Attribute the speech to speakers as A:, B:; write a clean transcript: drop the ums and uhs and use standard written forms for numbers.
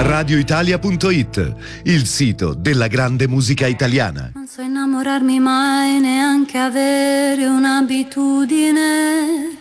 A: radioitalia.it, il sito della grande musica italiana.
B: Non so innamorarmi mai, neanche avere un'abitudine.